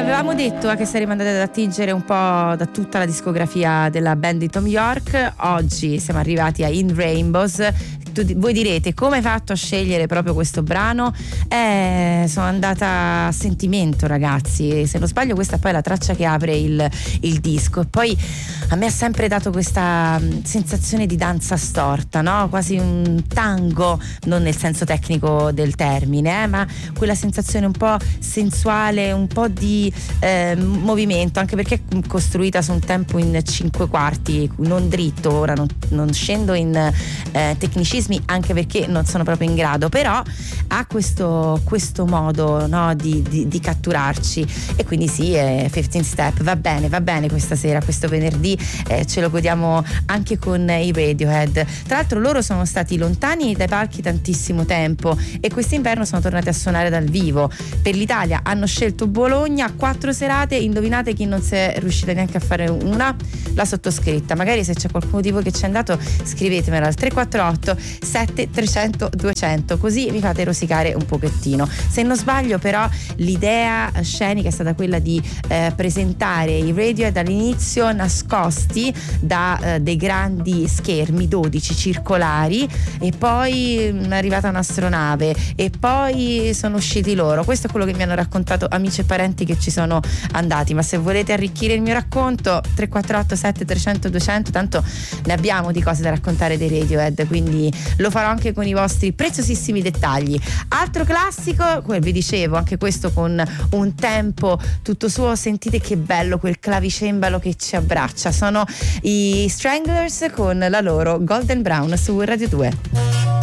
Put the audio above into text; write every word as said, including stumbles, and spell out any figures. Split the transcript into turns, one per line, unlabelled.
avevamo detto che saremmo andati ad attingere un po' da tutta la discografia della band di Thom Yorke. Oggi siamo arrivati a In Rainbows. Tu, voi direte come hai fatto a scegliere proprio questo brano? Eh, sono andata a sentimento, ragazzi, se non sbaglio questa poi è la traccia che apre il, il disco, e poi a me ha sempre dato questa sensazione di danza storta, no? Quasi un tango, non nel senso tecnico del termine, eh, ma quella sensazione un po' sensuale, un po' di eh, movimento, anche perché è costruita su un tempo in cinque quarti, non dritto. Ora non, non scendo in eh, tecnicismi, anche perché non sono proprio in grado, però ha questo, questo modo, no, di, di, di catturarci, e quindi sì, è quindici Step, va bene, va bene questa sera, questo venerdì eh, ce lo godiamo anche con i Radiohead. Tra l'altro loro sono stati lontani dai palchi tantissimo tempo e quest'inverno sono tornati a suonare dal vivo. Per l'Italia hanno scelto Bologna, quattro serate. Indovinate chi non si è riuscita neanche a fare una? La sottoscritta. Magari se c'è qualcuno di voi che ci è andato, scrivetemelo al tre quattro otto sette trecento duecento, così vi fate rosicare un pochettino. Se non sbaglio però l'idea scenica è stata quella di eh, presentare i Radiohead all'inizio nascosti da eh, dei grandi schermi dodici circolari, e poi mh, è arrivata un'astronave e poi sono usciti loro. Questo è quello che mi hanno raccontato amici e parenti che ci sono andati, ma se volete arricchire il mio racconto tre quattro otto sette trecento duecento, tanto ne abbiamo di cose da raccontare dei Radiohead, quindi lo farò anche con i vostri preziosissimi dettagli. Altro classico, quel vi dicevo, anche questo con un tempo tutto suo. Sentite che bello quel clavicembalo che ci abbraccia. Sono i Stranglers con la loro Golden Brown su Radio due.